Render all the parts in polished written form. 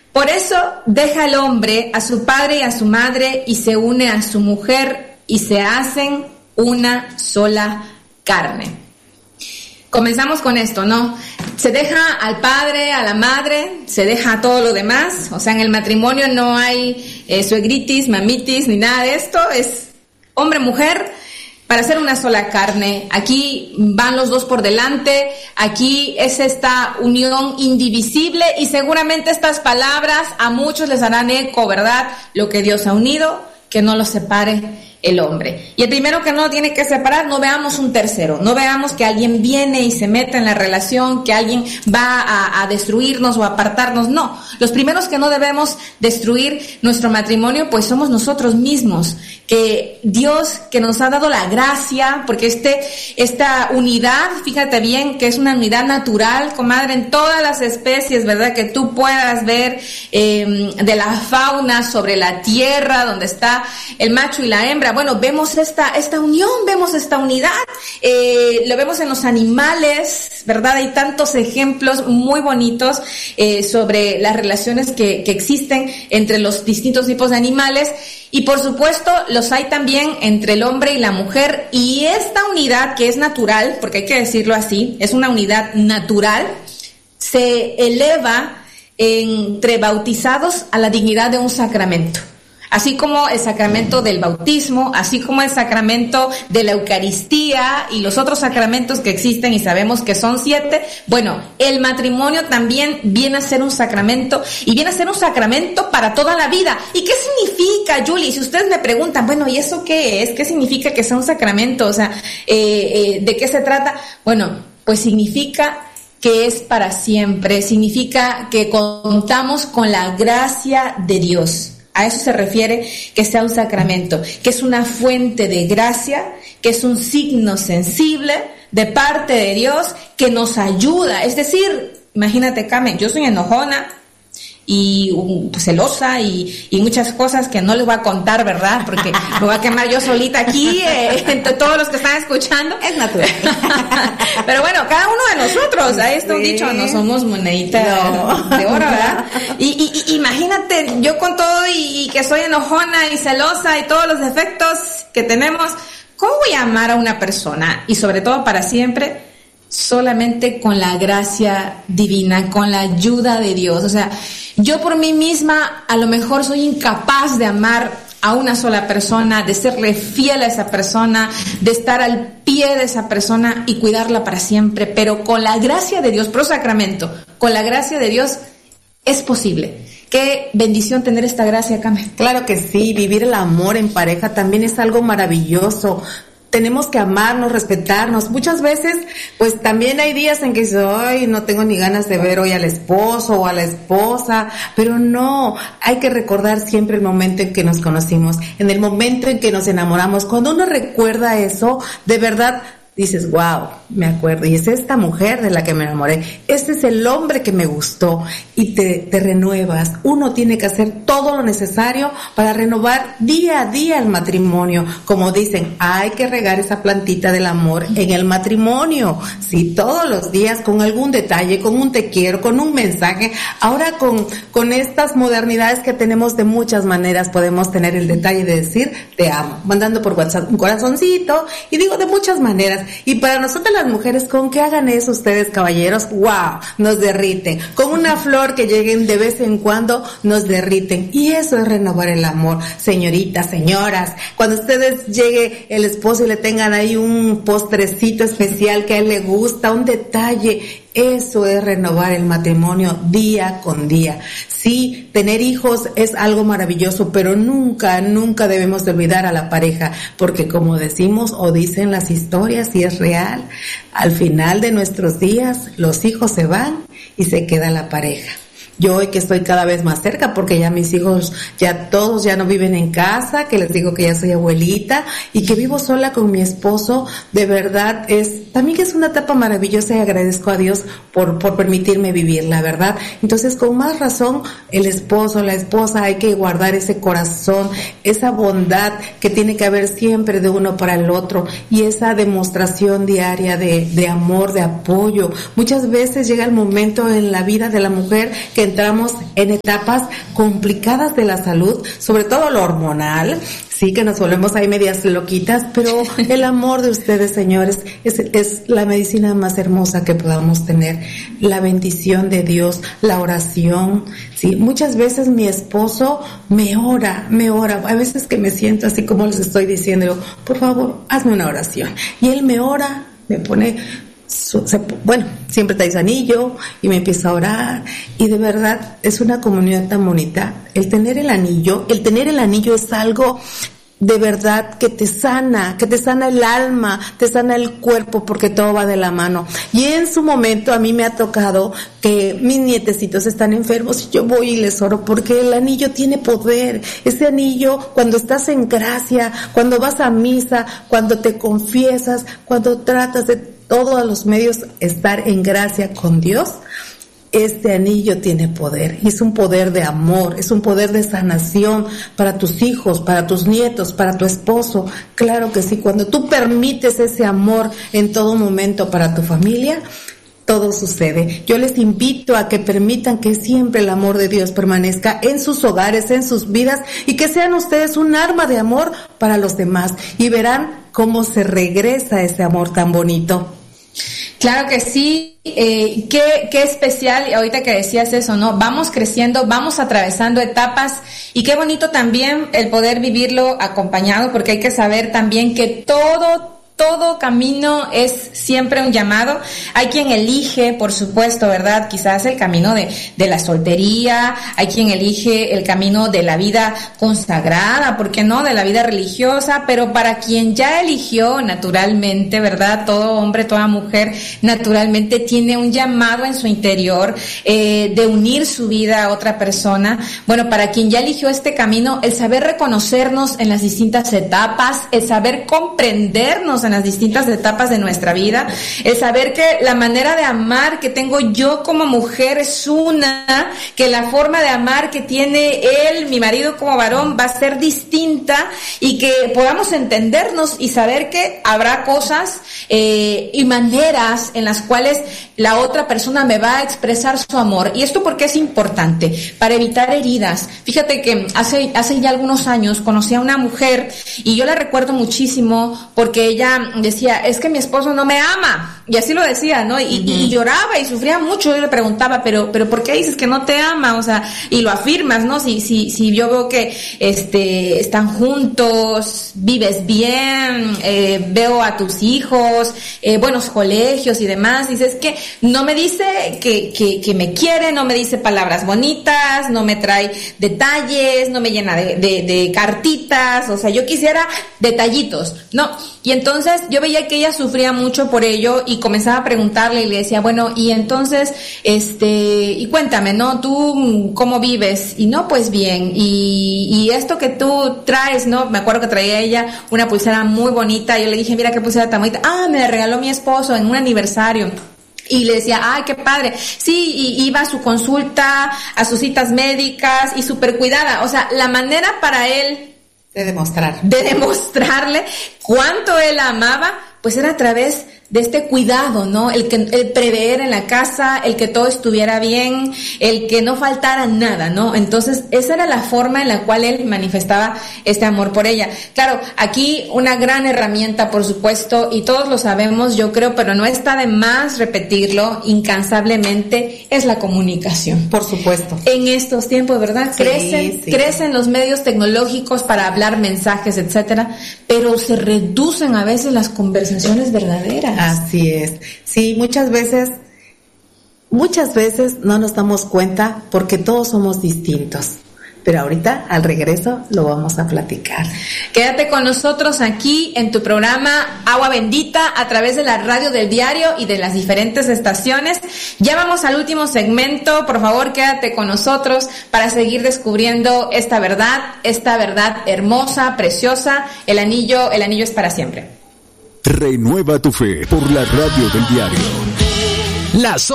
Por eso deja el hombre a su padre y a su madre y se une a su mujer y se hacen una sola carne. Comenzamos con esto, ¿no? Se deja al padre, a la madre, se deja todo lo demás. O sea, en el matrimonio no hay suegritis, mamitis, ni nada de esto. Es hombre, mujer, para hacer una sola carne. Aquí van los dos por delante. Aquí es esta unión indivisible y seguramente estas palabras a muchos les harán eco, ¿verdad? Lo que Dios ha unido, que no lo separe el hombre. Y el primero que no lo tiene que separar, no veamos un tercero, no veamos que alguien viene y se mete en la relación, que alguien va a destruirnos o a apartarnos, no. Los primeros que no debemos destruir nuestro matrimonio, pues somos nosotros mismos, que Dios que nos ha dado la gracia, porque esta unidad, fíjate bien, que es una unidad natural, comadre, en todas las especies, ¿verdad? Que tú puedas ver de la fauna sobre la tierra, donde está el macho y la hembra. Bueno, vemos esta unión, vemos esta unidad, lo vemos en los animales, ¿verdad? Hay tantos ejemplos muy bonitos sobre las relaciones que existen entre los distintos tipos de animales y por supuesto los hay también entre el hombre y la mujer y esta unidad que es natural, porque hay que decirlo así, es una unidad natural, se eleva entre bautizados a la dignidad de un sacramento. Así como el sacramento del bautismo, así como el sacramento de la Eucaristía y los otros sacramentos que existen y sabemos que son 7, bueno, el matrimonio también viene a ser un sacramento y viene a ser un sacramento para toda la vida. ¿Y qué significa, Julie? Si ustedes me preguntan, bueno, ¿y eso qué es? ¿Qué significa que sea un sacramento? O sea, ¿de qué se trata? Bueno, pues significa que es para siempre, significa que contamos con la gracia de Dios. A eso se refiere que sea un sacramento, que es una fuente de gracia, que es un signo sensible de parte de Dios que nos ayuda. Es decir, imagínate, Carmen, yo soy enojona y celosa y muchas cosas que no les voy a contar, ¿verdad? Porque me voy a quemar yo solita aquí entre todos los que están escuchando. Es natural. Pero bueno, cada uno de nosotros, ahí está un dicho, no somos monedita de oro, ¿verdad? Y imagínate, yo con todo y que soy enojona y celosa y todos los defectos que tenemos, ¿cómo voy a amar a una persona? Y sobre todo para siempre, solamente con la gracia divina, con la ayuda de Dios. O sea, yo por mí misma a lo mejor soy incapaz de amar a una sola persona, de serle fiel a esa persona, de estar al pie de esa persona y cuidarla para siempre, pero con la gracia de Dios, pro sacramento, con la gracia de Dios es posible. Qué bendición tener esta gracia, Carmen. Claro que sí, vivir el amor en pareja también es algo maravilloso. Tenemos que amarnos, respetarnos. Muchas veces, pues también hay días en que dices, ay, no tengo ni ganas de ver hoy al esposo o a la esposa, pero no, hay que recordar siempre el momento en que nos conocimos, en el momento en que nos enamoramos. Cuando uno recuerda eso, de verdad, dices, wow, me acuerdo, y es esta mujer de la que me enamoré, este es el hombre que me gustó, y te renuevas. Uno tiene que hacer todo lo necesario para renovar día a día el matrimonio. Como dicen, hay que regar esa plantita del amor en el matrimonio, sí, todos los días, con algún detalle, con un te quiero, con un mensaje. Ahora con estas modernidades que tenemos, de muchas maneras podemos tener el detalle de decir te amo, mandando por WhatsApp un corazoncito, y digo de muchas maneras. Y para nosotras las mujeres, con que hagan eso ustedes, caballeros, wow, nos derriten. Con una flor que lleguen de vez en cuando, nos derriten. Y eso es renovar el amor. Señoritas, señoras, cuando ustedes llegue el esposo y le tengan ahí un postrecito especial que a él le gusta, un detalle, eso es renovar el matrimonio día con día. Sí, tener hijos es algo maravilloso, pero nunca, nunca debemos de olvidar a la pareja, porque como decimos o dicen las historias, y es real, al final de nuestros días los hijos se van y se queda la pareja. Yo hoy que estoy cada vez más cerca, porque ya mis hijos, ya todos ya no viven en casa, que les digo que ya soy abuelita, y que vivo sola con mi esposo, de verdad también es una etapa maravillosa, y agradezco a Dios por permitirme vivir, la verdad. Entonces, con más razón, el esposo, la esposa, hay que guardar ese corazón, esa bondad que tiene que haber siempre de uno para el otro, y esa demostración diaria de amor, de apoyo. Muchas veces llega el momento en la vida de la mujer que entramos en etapas complicadas de la salud, sobre todo lo hormonal, sí, que nos volvemos ahí medias loquitas, pero el amor de ustedes, señores, es la medicina más hermosa que podamos tener, la bendición de Dios, la oración, sí. Muchas veces mi esposo me ora, a veces que me siento así como les estoy diciendo, digo, por favor, hazme una oración, y él me ora, me pone, siempre traes anillo y me empieza a orar, y de verdad es una comunidad tan bonita. El tener el anillo es algo de verdad que te sana el alma, te sana el cuerpo, porque todo va de la mano. Y en su momento a mí me ha tocado que mis nietecitos están enfermos y yo voy y les oro, porque el anillo tiene poder. Ese anillo, cuando estás en gracia, cuando vas a misa, cuando te confiesas, cuando tratas de todos los medios estar en gracia con Dios, este anillo tiene poder, y es un poder de amor, es un poder de sanación para tus hijos, para tus nietos, para tu esposo. Claro que sí, cuando tú permites ese amor en todo momento para tu familia, todo sucede. Yo les invito a que permitan que siempre el amor de Dios permanezca en sus hogares, en sus vidas, y que sean ustedes un arma de amor para los demás, y verán cómo se regresa ese amor tan bonito. Claro que sí, qué especial, y ahorita que decías eso, ¿no? Vamos creciendo, vamos atravesando etapas, y qué bonito también el poder vivirlo acompañado, porque hay que saber también que todo camino es siempre un llamado. Hay quien elige, por supuesto, ¿verdad? Quizás el camino de la soltería, hay quien elige el camino de la vida consagrada, ¿por qué no? De la vida religiosa, pero para quien ya eligió, naturalmente, ¿verdad? Todo hombre, toda mujer, naturalmente tiene un llamado en su interior de unir su vida a otra persona. Bueno, para quien ya eligió este camino, el saber reconocernos en las distintas etapas, el saber comprendernos en las distintas etapas de nuestra vida, el saber que la manera de amar que tengo yo como mujer es una, que la forma de amar que tiene él, mi marido como varón, va a ser distinta, y que podamos entendernos y saber que habrá cosas y maneras en las cuales la otra persona me va a expresar su amor. ¿Y esto por qué es importante? Para evitar heridas. Fíjate que hace ya algunos años conocí a una mujer, y yo la recuerdo muchísimo porque ella decía, es que mi esposo no me ama, y así lo decía, ¿no? Y lloraba y sufría mucho. Yo le preguntaba, pero ¿por qué dices que no te ama? O sea, y lo afirmas, ¿no? Si yo veo que están juntos, vives bien, veo a tus hijos, buenos colegios y demás, dices que no me dice que me quiere, no me dice palabras bonitas, no me trae detalles, no me llena de cartitas, o sea, yo quisiera detallitos, ¿no? Y entonces yo veía que ella sufría mucho por ello, y comenzaba a preguntarle, y le decía, bueno, y entonces, y cuéntame, ¿no? ¿Tú cómo vives? Y no, pues bien, y esto que tú traes, ¿no? Me acuerdo que traía ella una pulsera muy bonita, y yo le dije, mira qué pulsera tan bonita, me la regaló mi esposo en un aniversario. Y le decía, ay, qué padre. Sí, y iba a su consulta, a sus citas médicas, y súper cuidada. O sea, la manera para él de demostrarle cuánto él la amaba, pues era a través de este cuidado, ¿no? El prever en la casa, el que todo estuviera bien, el que no faltara nada, ¿no? Entonces, esa era la forma en la cual él manifestaba este amor por ella. Claro, aquí una gran herramienta, por supuesto, y todos lo sabemos, yo creo, pero no está de más repetirlo incansablemente, es la comunicación. Por supuesto. En estos tiempos, ¿verdad? Crecen los medios tecnológicos para hablar mensajes, etcétera, pero se reducen a veces las conversaciones verdaderas. Así es. Sí, muchas veces no nos damos cuenta porque todos somos distintos. Pero ahorita, al regreso, lo vamos a platicar. Quédate con nosotros aquí en tu programa Agua Bendita, a través de la radio del diario y de las diferentes estaciones. Ya vamos al último segmento. Por favor, quédate con nosotros para seguir descubriendo esta verdad hermosa, preciosa. El anillo es para siempre. Renueva tu fe por la radio del diario. Las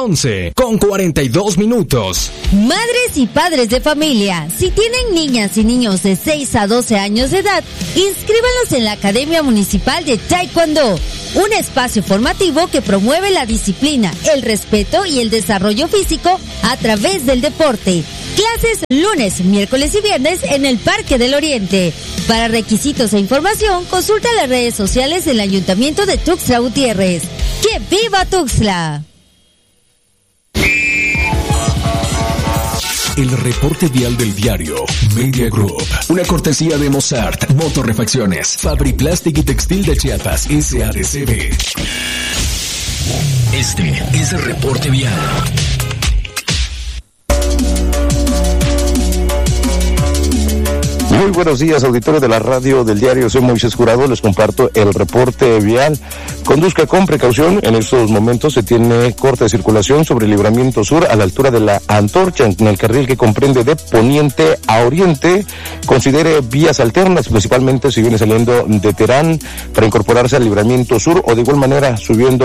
11:42. Madres y padres de familia, si tienen niñas y niños de 6 a 12 años de edad, inscríbanlos en la Academia Municipal de Taekwondo, un espacio formativo que promueve la disciplina, el respeto y el desarrollo físico a través del deporte. Clases lunes, miércoles y viernes en el Parque del Oriente. Para requisitos e información, consulta las redes sociales del Ayuntamiento de Tuxtla Gutiérrez. ¡Que viva Tuxtla! El reporte vial del diario Media Group. Una cortesía de Mozart, Motorrefacciones, Fabri Plastic y Textil de Chiapas, SADCB. Este es el reporte vial. Muy buenos días, auditores de la radio del diario. Soy Moisés Jurado, les comparto el reporte vial. Conduzca con precaución. En estos momentos se tiene corte de circulación sobre el Libramiento Sur a la altura de la Antorcha, en el carril que comprende de poniente a oriente. Considere vías alternas, principalmente si viene saliendo de Terán, para incorporarse al Libramiento Sur o de igual manera subiendo